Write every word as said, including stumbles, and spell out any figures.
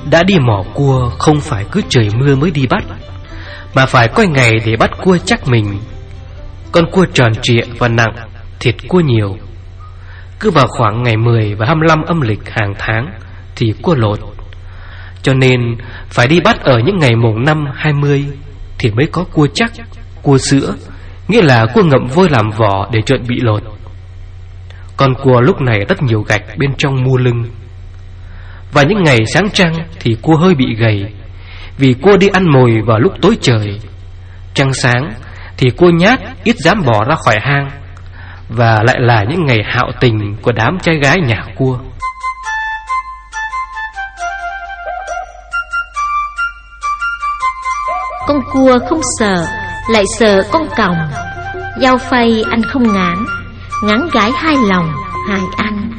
đã đi mò cua không phải cứ trời mưa mới đi bắt, mà phải coi ngày để bắt cua chắc mình. Con cua tròn trịa và nặng, thịt cua nhiều. Cứ vào khoảng ngày mười và hai mươi lăm âm lịch hàng tháng thì cua lột. Cho nên phải đi bắt ở những ngày mùng năm, hai mươi thì mới có cua chắc, cua sữa, nghĩa là cua ngậm vôi làm vỏ để chuẩn bị lột. Con cua lúc này rất nhiều gạch bên trong mu lưng. Và những ngày sáng trăng thì cua hơi bị gầy, vì cua đi ăn mồi vào lúc tối trời. Trăng sáng thì cua nhát, ít dám bỏ ra khỏi hang. Và lại là những ngày hạo tình của đám trai gái nhà cua. Con cua không sợ, lại sợ con còng. Dao phay anh không ngán, ngán gái hai lòng hại anh.